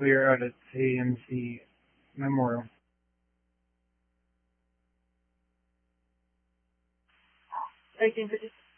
clear out at AMC Memorial. Again, could you